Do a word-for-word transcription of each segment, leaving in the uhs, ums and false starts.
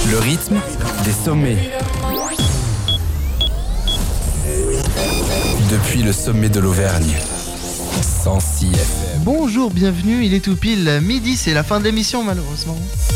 Le rythme des sommets. Depuis le sommet de l'Auvergne. cent six F M. Bonjour, bienvenue, il est tout pile midi, c'est la fin de l'émission malheureusement.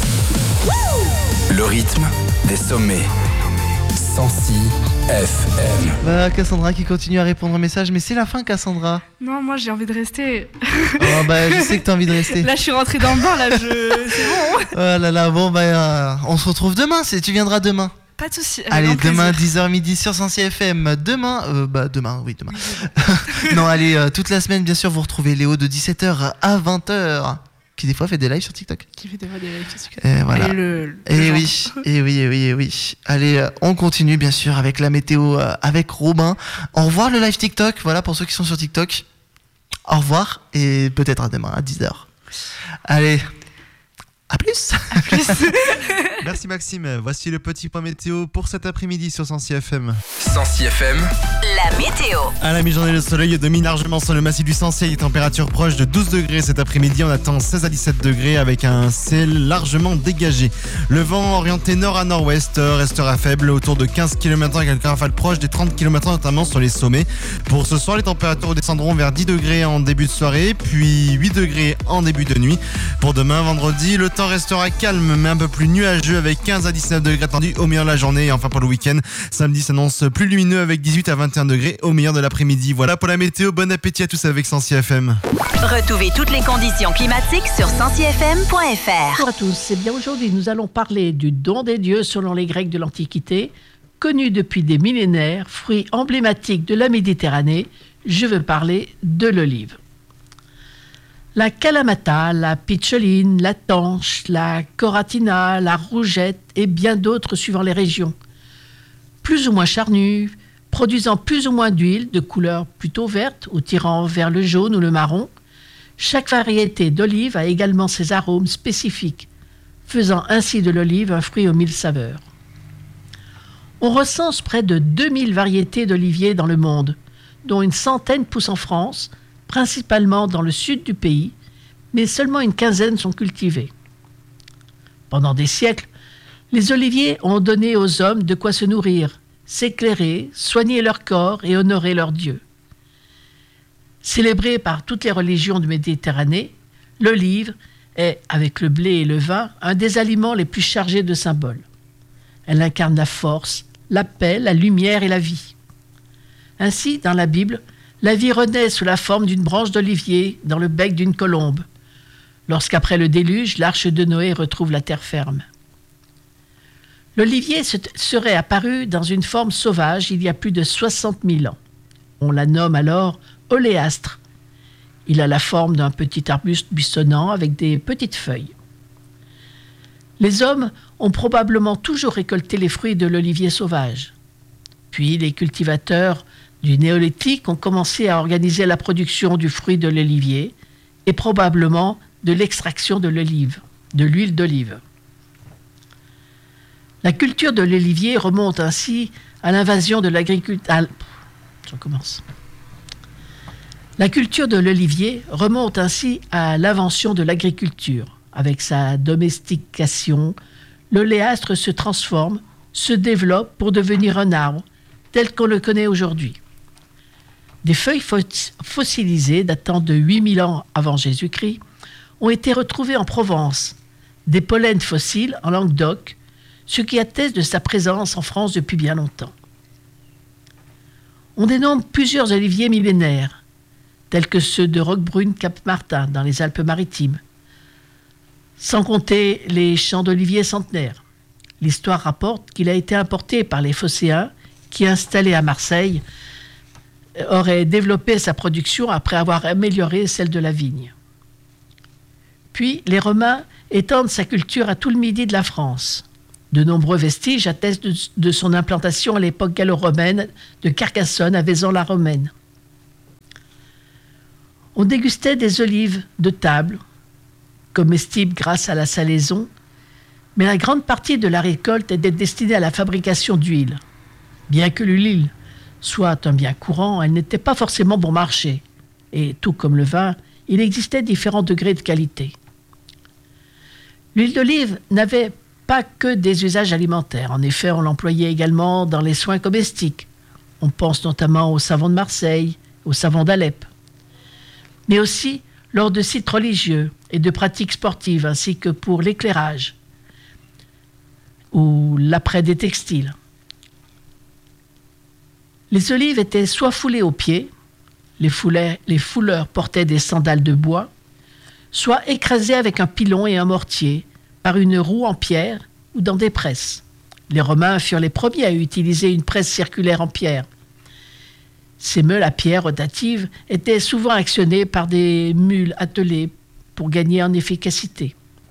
Le rythme des sommets. cent six F M. Bah, Cassandra qui continue à répondre aux messages, mais c'est la fin, Cassandra. Non, moi j'ai envie de rester. Oh bah, je sais que t'as envie de rester. Là, je suis rentrée dans le bain, là, je... c'est bon. Oh là là, bon bah, euh, on se retrouve demain, c'est... tu viendras demain. Pas de soucis. Allez, demain, dix heures midi sur cent six F M. Demain, euh, bah demain, oui, demain. Non, allez, euh, toute la semaine, bien sûr, vous retrouvez Léo de dix-sept heures à vingt heures, qui des fois fait des lives sur TikTok. Qui fait des fois des lives sur TikTok. Et voilà. Et le, le et oui, et oui, et oui, et oui. Allez, euh, on continue, bien sûr, avec la météo, euh, avec Robin. Au revoir le live TikTok, voilà, pour ceux qui sont sur TikTok. Au revoir, et peut-être à demain, à dix heures. Allez, à plus. À plus. Merci Maxime, voici le petit point météo pour cet après-midi sur cent six F M. cent six F M. La météo. À la mi-journée, le soleil domine largement sur le massif du Sancy, les températures proches de douze degrés cet après-midi. On attend seize à dix-sept degrés avec un ciel largement dégagé. Le vent orienté nord à nord-ouest restera faible autour de quinze kilomètres heure avec un rafale proche des trente kilomètres heure notamment sur les sommets. Pour ce soir, les températures descendront vers dix degrés en début de soirée, puis huit degrés en début de nuit. Pour demain, vendredi, le temps restera calme mais un peu plus nuageux avec quinze à dix-neuf degrés attendus au meilleur de la journée. Et enfin pour le week-end, samedi s'annonce plus lumineux avec dix-huit à vingt et un degrés au meilleur de l'après-midi. Voilà pour la météo, bon appétit à tous avec cent six F M. Retrouvez toutes les conditions climatiques sur cent six F M point F R. Bonjour à tous, et bien aujourd'hui nous allons parler du don des dieux selon les Grecs de l'Antiquité, connu depuis des millénaires, fruit emblématique de la Méditerranée. Je veux parler de l'olive. La calamata, la pitcholine, la tanche, la coratina, la rougette et bien d'autres suivant les régions. Plus ou moins charnues, produisant plus ou moins d'huile de couleur plutôt verte ou tirant vers le jaune ou le marron. Chaque variété d'olive a également ses arômes spécifiques, faisant ainsi de l'olive un fruit aux mille saveurs. On recense près de deux mille variétés d'oliviers dans le monde, dont une centaine poussent en France, principalement dans le sud du pays, mais seulement une quinzaine sont cultivés. Pendant des siècles, les oliviers ont donné aux hommes de quoi se nourrir, s'éclairer, soigner leur corps et honorer leurs dieux. Célébrée par toutes les religions de Méditerranée, l'olive est, avec le blé et le vin, un des aliments les plus chargés de symboles. Elle incarne la force, la paix, la lumière et la vie. Ainsi, dans la Bible, la vie renaît sous la forme d'une branche d'olivier dans le bec d'une colombe, lorsqu'après le déluge, l'arche de Noé retrouve la terre ferme. L'olivier serait apparu dans une forme sauvage il y a plus de soixante mille ans. On la nomme alors oléastre. Il a la forme d'un petit arbuste buissonnant avec des petites feuilles. Les hommes ont probablement toujours récolté les fruits de l'olivier sauvage. Puis les cultivateurs du néolithique ont commencé à organiser la production du fruit de l'olivier et probablement de l'extraction de l'olive, de l'huile d'olive. La culture de l'olivier remonte ainsi à l'invasion de l'agriculture. Je recommence. La culture de l'olivier remonte ainsi à l'invention de l'agriculture. Avec sa domestication, l'oléastre se transforme, se développe pour devenir un arbre tel qu'on le connaît aujourd'hui. Des feuilles fossilisées datant de huit mille ans avant Jésus-Christ ont été retrouvées en Provence, des pollens fossiles en Languedoc, ce qui atteste de sa présence en France depuis bien longtemps. On dénombre plusieurs oliviers millénaires, tels que ceux de Roquebrune-Cap-Martin dans les Alpes-Maritimes, sans compter les champs d'oliviers centenaires. L'histoire rapporte qu'il a été importé par les Phocéens qui, installés à Marseille, aurait développé sa production après avoir amélioré celle de la vigne. Puis, les Romains étendent sa culture à tout le midi de la France. De nombreux vestiges attestent de, de son implantation à l'époque gallo-romaine de Carcassonne à Vaison-la-Romaine. On dégustait des olives de table, comestibles grâce à la salaison, mais la grande partie de la récolte était destinée à la fabrication d'huile. Bien que l'huile soit un bien courant, elle n'était pas forcément bon marché. Et tout comme le vin, il existait différents degrés de qualité. L'huile d'olive n'avait pas que des usages alimentaires. En effet, on l'employait également dans les soins comestiques. On pense notamment au savon de Marseille, au savon d'Alep. Mais aussi lors de sites religieux et de pratiques sportives, ainsi que pour l'éclairage ou l'après des textiles. Les olives étaient soit foulées aux pieds, les, foulets, les fouleurs portaient des sandales de bois, soit écrasées avec un pilon et un mortier, par une roue en pierre ou dans des presses. Les Romains furent les premiers à utiliser une presse circulaire en pierre. Ces meules à pierre rotatives étaient souvent actionnées par des mules attelées pour gagner en efficacité.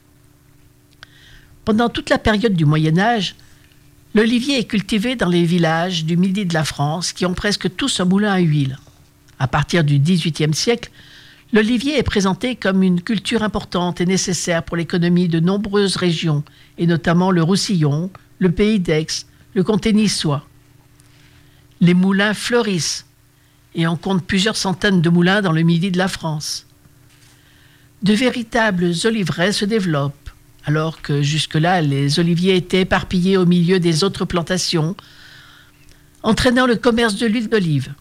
Pendant toute la période du Moyen-Âge, l'olivier est cultivé dans les villages du midi de la France qui ont presque tous un moulin à huile. À partir du dix-huitième siècle, l'olivier est présenté comme une culture importante et nécessaire pour l'économie de nombreuses régions, et notamment le Roussillon, le Pays d'Aix, le comté niçois. Les moulins fleurissent, et on compte plusieurs centaines de moulins dans le midi de la France. De véritables oliveraies se développent, alors que jusque-là, les oliviers étaient éparpillés au milieu des autres plantations, entraînant le commerce de l'huile d'olive.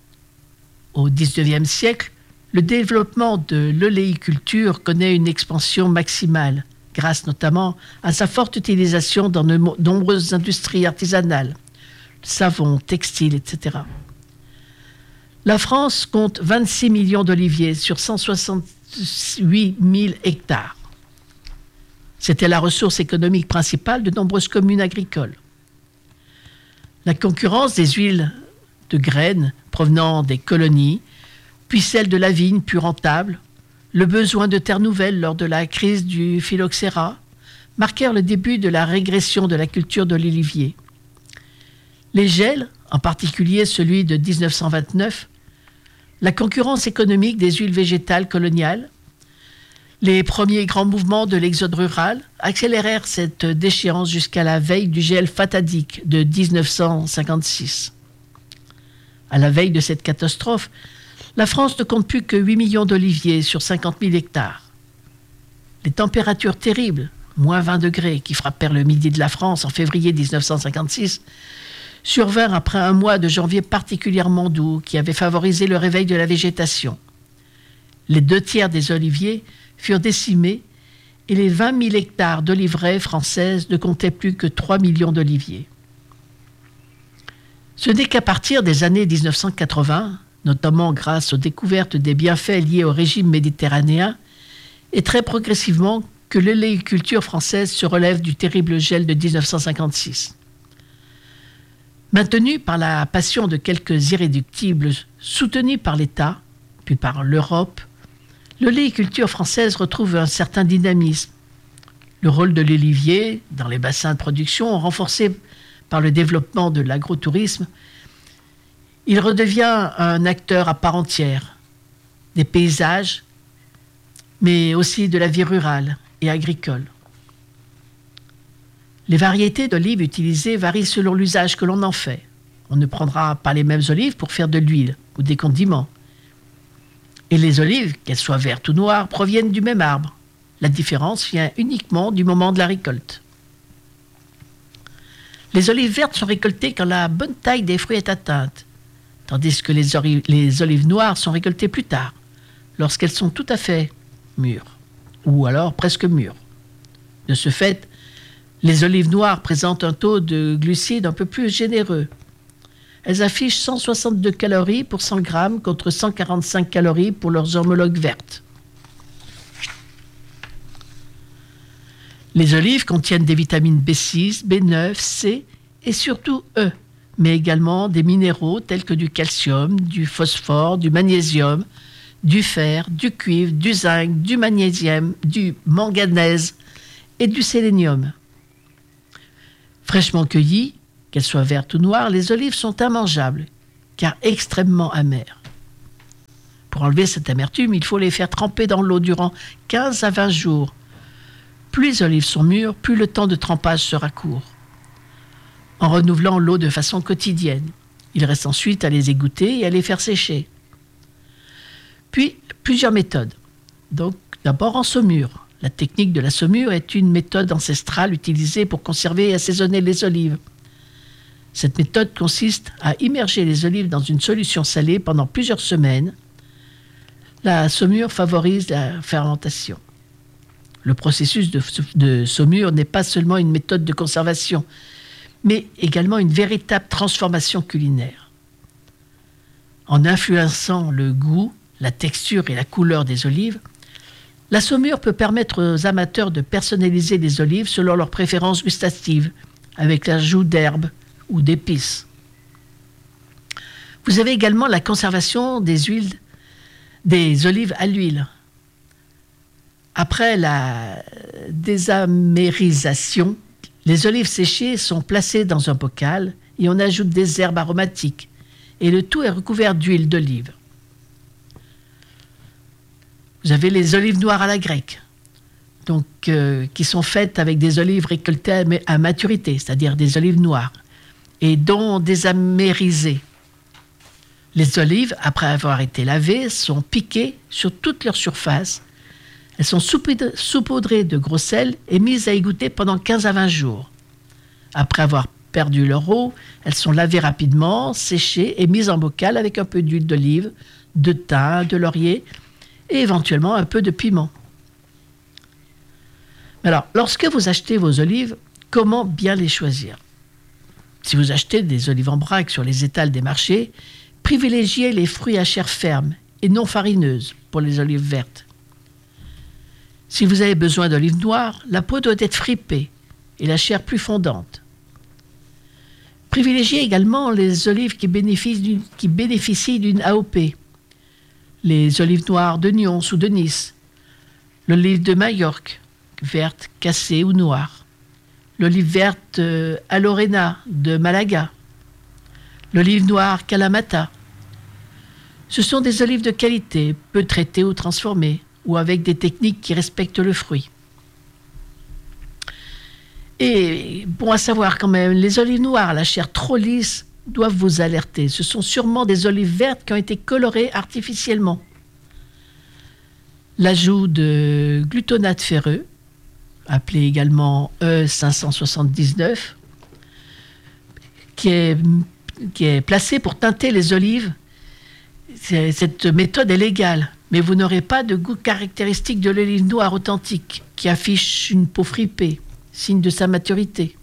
Au dix-neuvième siècle, le développement de l'oléiculture connaît une expansion maximale, grâce notamment à sa forte utilisation dans de nombreuses industries artisanales, savon, textile, et cetera. La France compte vingt-six millions d'oliviers sur cent soixante-huit mille hectares. C'était la ressource économique principale de nombreuses communes agricoles. La concurrence des huiles de graines provenant des colonies, puis celle de la vigne plus rentable, le besoin de terres nouvelles lors de la crise du phylloxéra, marquèrent le début de la régression de la culture de l'olivier. Les gels, en particulier celui de dix-neuf cent vingt-neuf, la concurrence économique des huiles végétales coloniales, les premiers grands mouvements de l'exode rural accélérèrent cette déchéance jusqu'à la veille du gel fatidique de dix-neuf cent cinquante-six. À la veille de cette catastrophe, la France ne compte plus que huit millions d'oliviers sur cinquante mille hectares. Les températures terribles, moins vingt degrés, qui frappèrent le midi de la France en février dix-neuf cent cinquante-six, survinrent après un mois de janvier particulièrement doux qui avait favorisé le réveil de la végétation. Les deux tiers des oliviers furent décimés et les vingt mille hectares d'oliveraies françaises ne comptaient plus que trois millions d'oliviers. Ce n'est qu'à partir des années dix-neuf cent quatre-vingts, notamment grâce aux découvertes des bienfaits liés au régime méditerranéen, et très progressivement que l'oléiculture française se relève du terrible gel de dix-neuf cent cinquante-six. Maintenue par la passion de quelques irréductibles, soutenue par l'État, puis par l'Europe, l'oléiculture française retrouve un certain dynamisme. Le rôle de l'olivier dans les bassins de production, renforcé par le développement de l'agrotourisme, il redevient un acteur à part entière des paysages, mais aussi de la vie rurale et agricole. Les variétés d'olives utilisées varient selon l'usage que l'on en fait. On ne prendra pas les mêmes olives pour faire de l'huile ou des condiments. Et les olives, qu'elles soient vertes ou noires, proviennent du même arbre. La différence vient uniquement du moment de la récolte. Les olives vertes sont récoltées quand la bonne taille des fruits est atteinte, tandis que les, ori- les olives noires sont récoltées plus tard, lorsqu'elles sont tout à fait mûres, ou alors presque mûres. De ce fait, les olives noires présentent un taux de glucides un peu plus généreux. Elles affichent cent soixante-deux calories pour cent grammes contre cent quarante-cinq calories pour leurs homologues vertes. Les olives contiennent des vitamines B six, B neuf, C et surtout E, mais également des minéraux tels que du calcium, du phosphore, du magnésium, du fer, du cuivre, du zinc, du magnésium, du manganèse et du sélénium. Fraîchement cueillies, qu'elles soient vertes ou noires, les olives sont immangeables, car extrêmement amères. Pour enlever cette amertume, il faut les faire tremper dans l'eau durant quinze à vingt jours. Plus les olives sont mûres, plus le temps de trempage sera court. En renouvelant l'eau de façon quotidienne, il reste ensuite à les égoutter et à les faire sécher. Puis, plusieurs méthodes. Donc, d'abord en saumure. La technique de la saumure est une méthode ancestrale utilisée pour conserver et assaisonner les olives. Cette méthode consiste à immerger les olives dans une solution salée pendant plusieurs semaines. La saumure favorise la fermentation. Le processus de, de saumure n'est pas seulement une méthode de conservation, mais également une véritable transformation culinaire. En influençant le goût, la texture et la couleur des olives, la saumure peut permettre aux amateurs de personnaliser les olives selon leurs préférences gustatives, avec l'ajout d'herbes ou d'épices. Vous avez également la conservation des huiles, des olives à l'huile. Après la désamérisation, les olives séchées sont placées dans un bocal et on ajoute des herbes aromatiques et le tout est recouvert d'huile d'olive. Vous avez les olives noires à la grecque, donc, euh, qui sont faites avec des olives récoltées à, à maturité, c'est-à-dire des olives noires, et dont désamérisées. Les olives, après avoir été lavées, sont piquées sur toute leur surface. Elles sont saupoudrées de gros sel et mises à égoutter pendant quinze à vingt jours. Après avoir perdu leur eau, elles sont lavées rapidement, séchées et mises en bocal avec un peu d'huile d'olive, de thym, de laurier et éventuellement un peu de piment. Alors, lorsque vous achetez vos olives, comment bien les choisir ? Si vous achetez des olives en vrac sur les étals des marchés, privilégiez les fruits à chair ferme et non farineuse pour les olives vertes. Si vous avez besoin d'olives noires, la peau doit être fripée et la chair plus fondante. Privilégiez également les olives qui bénéficient d'une, qui bénéficient d'une A O P. Les olives noires de Nyons ou de Nice, l'olive de Majorque, verte, cassée ou noire, l'olive verte euh, à Lorena de Malaga, l'olive noire Kalamata. Ce sont des olives de qualité, peu traitées ou transformées, ou avec des techniques qui respectent le fruit. Et bon à savoir quand même, les olives noires à la chair trop lisse doivent vous alerter. Ce sont sûrement des olives vertes qui ont été colorées artificiellement. L'ajout de gluconate ferreux, appelé également E cinq cent soixante-dix-neuf, qui est, qui est placé pour teinter les olives. C'est, cette méthode est légale, mais vous n'aurez pas de goût caractéristique de l'olive noire authentique, qui affiche une peau fripée, signe de sa maturité.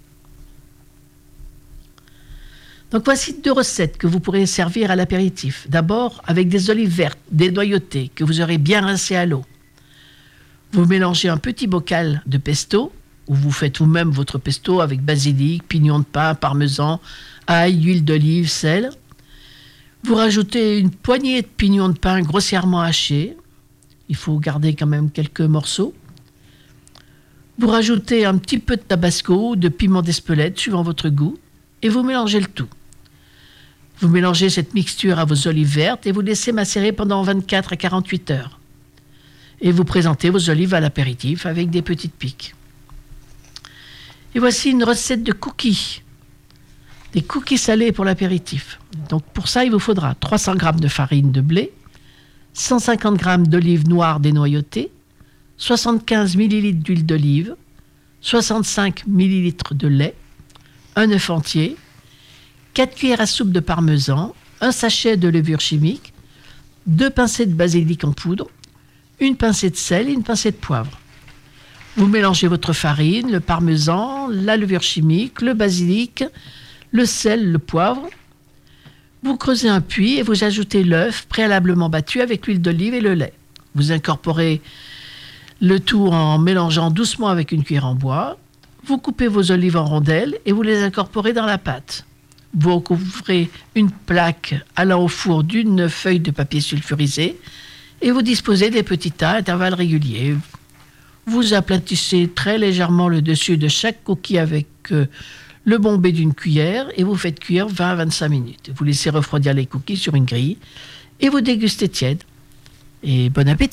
Donc voici deux recettes que vous pourrez servir à l'apéritif. D'abord, avec des olives vertes dénoyautées que vous aurez bien rincées à l'eau. Vous mélangez un petit bocal de pesto, ou vous faites vous-même votre pesto avec basilic, pignon de pain, parmesan, ail, huile d'olive, sel. Vous rajoutez une poignée de pignons de pain grossièrement hachés. Il faut garder quand même quelques morceaux. Vous rajoutez un petit peu de tabasco ou de piment d'Espelette, suivant votre goût, et vous mélangez le tout. Vous mélangez cette mixture à vos olives vertes et vous laissez macérer pendant vingt-quatre à quarante-huit heures. Et vous présentez vos olives à l'apéritif avec des petites piques. Et voici une recette de cookies. Des cookies salés pour l'apéritif. Donc pour ça, il vous faudra trois cents grammes de farine de blé, cent cinquante grammes d'olives noires dénoyautées, soixante-quinze millilitres d'huile d'olive, soixante-cinq millilitres de lait, un œuf entier, quatre cuillères à soupe de parmesan, un sachet de levure chimique, deux pincées de basilic en poudre, une pincée de sel et une pincée de poivre. Vous mélangez votre farine, le parmesan, la levure chimique, le basilic, le sel, le poivre. Vous creusez un puits et vous ajoutez l'œuf préalablement battu avec l'huile d'olive et le lait. Vous incorporez le tout en mélangeant doucement avec une cuillère en bois. Vous coupez vos olives en rondelles et vous les incorporez dans la pâte. Vous recouvrez une plaque allant au four d'une feuille de papier sulfurisé et vous disposez des petits tas à intervalles réguliers. Vous aplatissez très légèrement le dessus de chaque cookie avec euh, le bombé d'une cuillère et vous faites cuire vingt à vingt-cinq minutes. Vous laissez refroidir les cookies sur une grille et vous dégustez tiède. Et bon appétit!